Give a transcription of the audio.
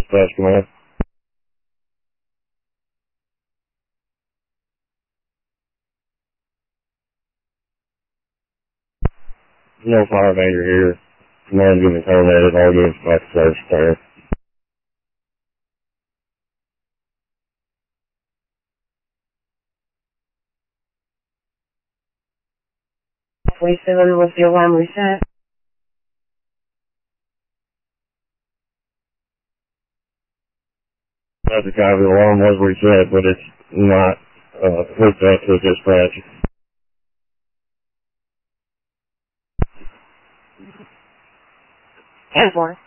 Dispatch command. No fire danger here. Command's getting terminated. All units back to service clear. 47 was the alarm reset. That's the kind of alarm was reset, but it's not hooked up to dispatch. 10-4.